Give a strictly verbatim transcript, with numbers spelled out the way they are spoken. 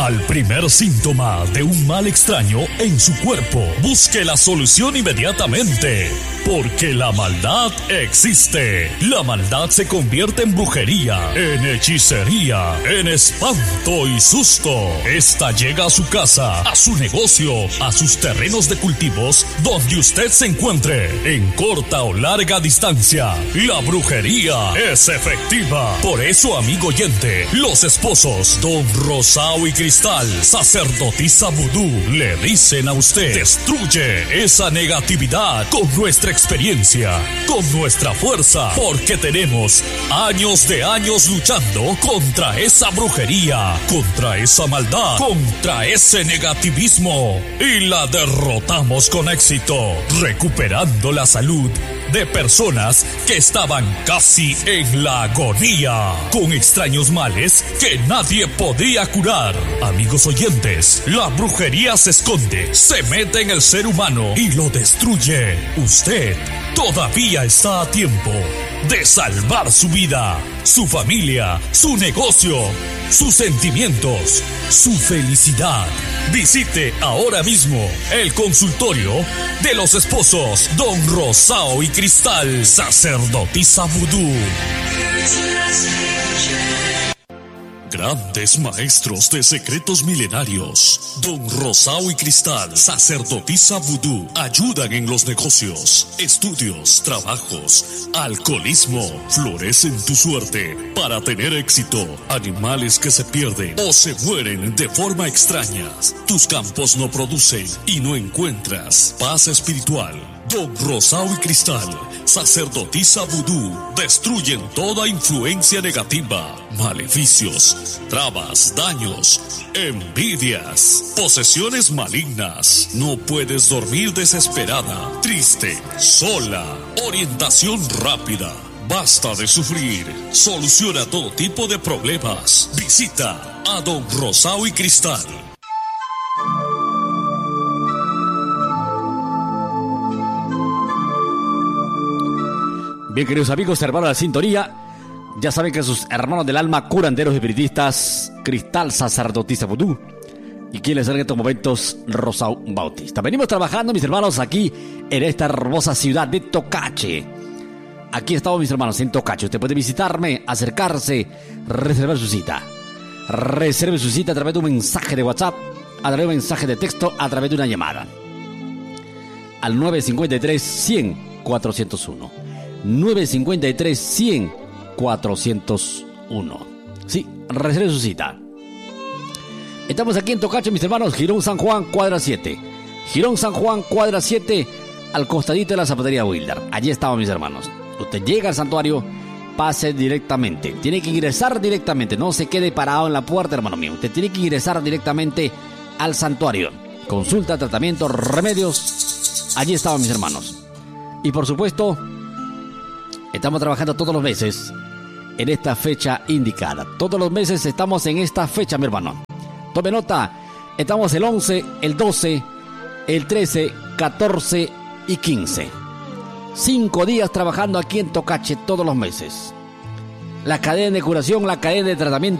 Al primer síntoma de un mal extraño en su cuerpo, busque la solución inmediatamente, porque la maldad existe. La maldad se convierte en brujería, en hechicería, en espanto y susto. Esta llega a su casa, a su negocio, a sus terrenos de cultivos, donde usted se encuentre, en corta o larga distancia. La brujería es efectiva. Por eso, amigo oyente, los esposos Don Rosao y Cristal, sacerdotisa vudú, le dicen a usted: destruye esa negatividad con nuestra experiencia, con nuestra fuerza, porque tenemos años de años luchando contra esa brujería, contra esa maldad, contra ese negativismo, y la derrotamos con éxito, recuperando la salud de personas que estaban casi en la agonía, con extraños males que nadie podía curar. Amigos oyentes, la brujería se esconde, se mete en el ser humano y lo destruye. Usted todavía está a tiempo de salvar su vida, su familia, su negocio, sus sentimientos, su felicidad. Visite ahora mismo el consultorio de los esposos Don Rosao y Cristal, sacerdotisa vudú. Grandes maestros de secretos milenarios, Don Rosao y Cristal, sacerdotisa vudú, ayudan en los negocios, estudios, trabajos, alcoholismo. Florecen tu suerte para tener éxito. Animales que se pierden o se mueren de forma extraña. Tus campos no producen y no encuentras paz espiritual. Don Rosao y Cristal, sacerdotisa vudú, destruyen toda influencia negativa, maleficios, trabas, daños, envidias, posesiones malignas. No puedes dormir desesperada, triste, sola. Orientación rápida. Basta de sufrir. Soluciona todo tipo de problemas. Visita a Don Rosao y Cristal. Bien, queridos amigos, hermanos de la sintonía, ya saben que sus hermanos del alma, curanderos y espiritistas, Cristal, sacerdotisa vudú, y quien les salga en estos momentos, Rosao Bautista. Venimos trabajando, mis hermanos, aquí en esta hermosa ciudad de Tocache. Aquí estamos, mis hermanos, en Tocache. Usted puede visitarme, acercarse, reservar su cita. Reserve su cita a través de un mensaje de WhatsApp, a través de un mensaje de texto, a través de una llamada. Al nueve cinco tres, cien, cuatrocientos uno. nueve cinco tres, cien, cuatrocientos uno. Sí, reserve su cita. Estamos aquí en Tocache, mis hermanos, Girón San Juan, cuadra siete. Girón San Juan, cuadra siete, al costadito de la zapatería Wilder. Allí estamos, mis hermanos. Usted llega al santuario, pase directamente. Tiene que ingresar directamente, no se quede parado en la puerta, hermano mío. Usted tiene que ingresar directamente al santuario. Consulta, tratamiento, remedios. Allí estamos, mis hermanos. Y por supuesto, estamos trabajando todos los meses en esta fecha indicada. Todos los meses estamos en esta fecha, mi hermano. Tome nota, estamos el once, el doce, el trece, catorce y quince. Cinco días trabajando aquí en Tocache todos los meses. La cadena de curación, la cadena de tratamiento